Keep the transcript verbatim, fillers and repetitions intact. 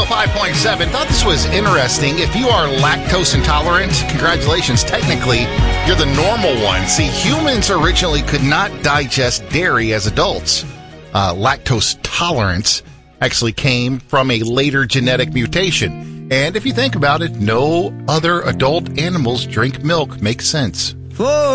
oh five point seven. Thought this was interesting. If you are lactose intolerant, congratulations. Technically, you're the normal one. See, humans originally could not digest dairy as adults. Uh, lactose tolerance actually came from a later genetic mutation. And if you think about it, no other adult animals drink milk. Makes sense. For